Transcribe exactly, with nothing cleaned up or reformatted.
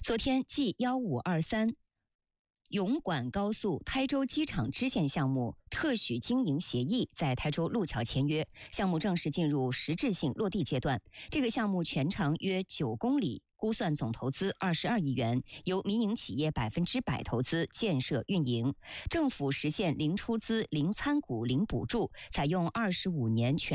昨天 G 一五二三永管高速台州机场支线项目特许经营协议在台州路桥签约，项目正式进入实质性落地阶段。这个项目全长约九公里，估算总投资二十二亿元，由民营企业百分之百投资建设运营，政府实现零出资、零参股、零补助，采用二十五年全